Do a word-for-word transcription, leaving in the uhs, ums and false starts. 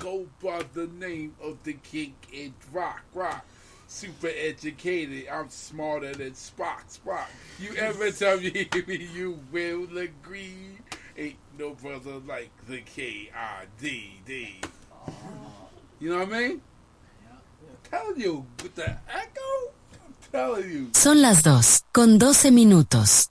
go by the name of the king in rock, rock. Super educated, I'm smarter than Spock, Spock. You ever tell me you will agree? Ain't no brother like the K I D D. You know what I mean? I'm telling you, with the echo, I'm telling you. Son las dos, con doce minutos.